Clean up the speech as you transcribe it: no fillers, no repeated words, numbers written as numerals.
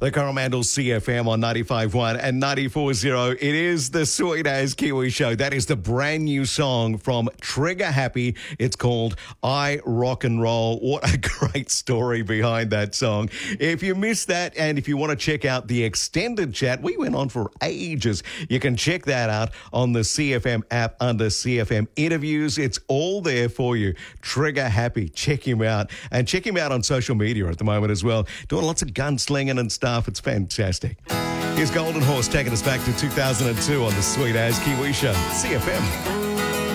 The Coromandel CFM on 95.1 and 94.0. It is the Sweet As Kiwi Show. That is the brand new song from Trigger Happy. It's called I Rock and Roll. What a great story behind that song. If you missed that and if you want to check out the extended chat, we went on for ages. You can check that out on the CFM app under CFM interviews. It's all there for you. Trigger Happy. Check him out. And check him out on social media at the moment as well. Doing lots of gunslinging and stuff. It's fantastic. Here's Golden Horse taking us back to 2002 on the Sweet As Kiwi Show. CFM.